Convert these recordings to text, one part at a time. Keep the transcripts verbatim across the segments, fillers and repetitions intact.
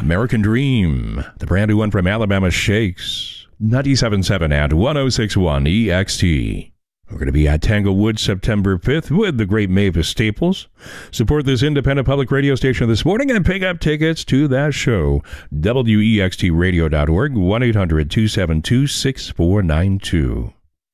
American Dream, the brand new one from Alabama Shakes, ninety-seven point seven and one oh six point one E X T. We're going to be at Tanglewood September fifth with the great Mavis Staples. Support this independent public radio station this morning and pick up tickets to that show. W E X T radio dot org, one eight hundred two seven two six four nine two.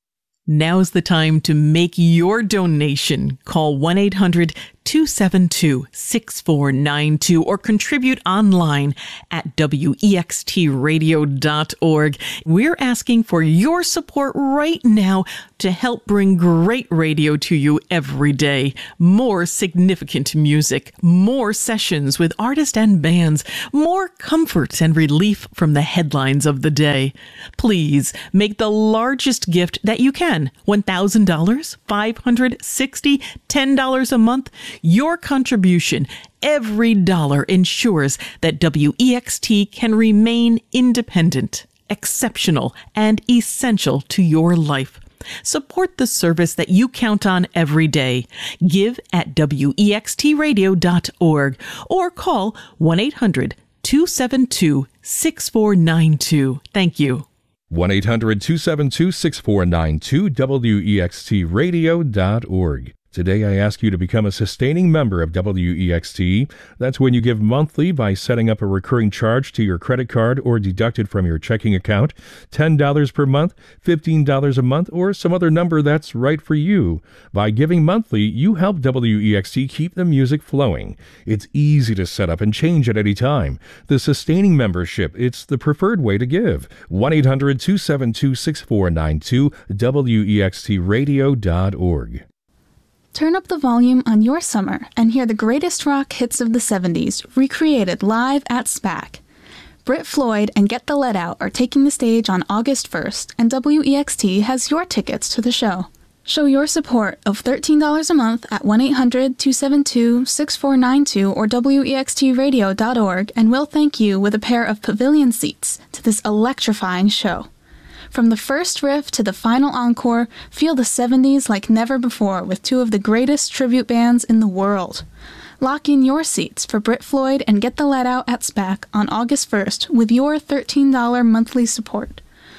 Now's the time to make your donation. Call one eight hundred two seven two six four nine two or contribute online at W E X T radio dot org. We're asking for your support right now to help bring great radio to you every day. More significant music, more sessions with artists and bands, more comfort and relief from the headlines of the day. Please make the largest gift that you can. one thousand dollars, five hundred sixty dollars, ten dollars a month. Your contribution, every dollar, ensures that W E X T can remain independent, exceptional, and essential to your life. Support the service that you count on every day. Give at W E X T radio dot org or call one eight hundred two seven two six four nine two. Thank you. one eight hundred two seven two six four nine two, W E X T radio dot org. Today, I ask you to become a sustaining member of W E X T. That's when you give monthly by setting up a recurring charge to your credit card or deducted from your checking account, ten dollars per month, fifteen dollars a month, or some other number that's right for you. By giving monthly, you help W E X T keep the music flowing. It's easy to set up and change at any time. The sustaining membership, it's the preferred way to give. one eight hundred two seven two six four nine two, W E X T radio dot org. Turn up the volume on your summer and hear the greatest rock hits of the seventies recreated live at SPAC. Brit Floyd and Get the Let Out are taking the stage on August first, and W E X T has your tickets to the show. Show your support of thirteen dollars a month at one eight hundred two seven two six four nine two or W E X T radio dot org, and we'll thank you with a pair of pavilion seats to this electrifying show. From the first riff to the final encore, feel the seventies like never before with two of the greatest tribute bands in the world. Lock in your seats for Brit Floyd and Get the Let Out at SPAC on August first with your thirteen dollars monthly support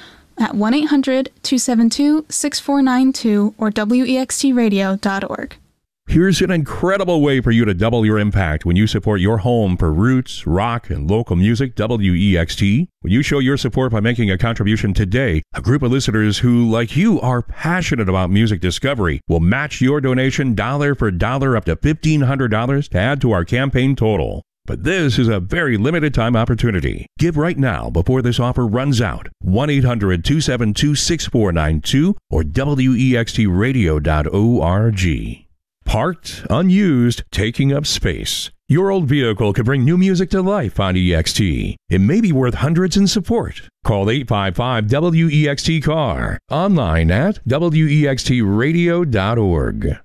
at one eight hundred two seven two six four nine two or W E X T radio dot org. Here's an incredible way for you to double your impact when you support your home for roots, rock, and local music, W E X T. When you show your support by making a contribution today, a group of listeners who, like you, are passionate about music discovery will match your donation dollar for dollar up to fifteen hundred dollars to add to our campaign total. But this is a very limited time opportunity. Give right now before this offer runs out. one eight hundred two seven two six four nine two or W E X T radio dot org. Parked, unused, taking up space. Your old vehicle could bring new music to life on E X T. It may be worth hundreds in support. Call eight five five W E X T C A R. Online at W E X T radio dot org.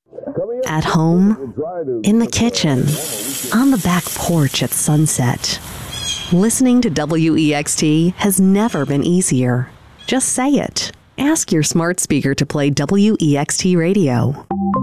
At home, in the kitchen, on the back porch at sunset. Listening to W E X T has never been easier. Just say it. Ask your smart speaker to play W E X T radio.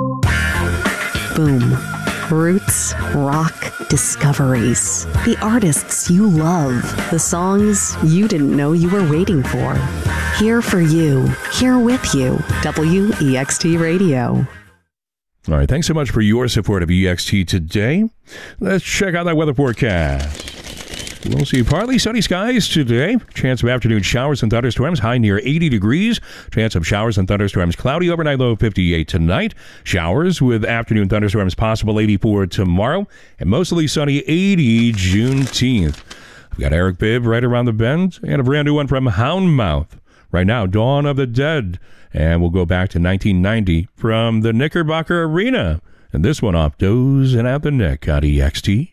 Boom. Roots, rock, discoveries. The artists you love. The songs you didn't know you were waiting for. Here for you. Here with you. W E X T Radio. All right, thanks so much for your support of E X T today. Let's check out that weather forecast. We'll see partly sunny skies today. Chance of afternoon showers and thunderstorms, high near eighty degrees. Chance of showers and thunderstorms, cloudy overnight, low fifty-eight tonight. Showers with afternoon thunderstorms possible, eighty-four tomorrow. And mostly sunny, eighty Juneteenth. We've got Eric Bibb right around the bend and a brand new one from Houndmouth. Right now, Dawn of the Dead. And we'll go back to nineteen ninety from the Knickerbocker Arena. And this one off Doze and At the Neck on E X T.